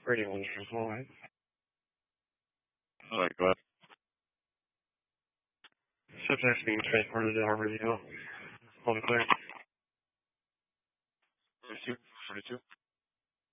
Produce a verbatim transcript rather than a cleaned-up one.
Radio one is all right. All right, go ahead. Subject's being transported to our radio. All clear. thirty-two, forty-two.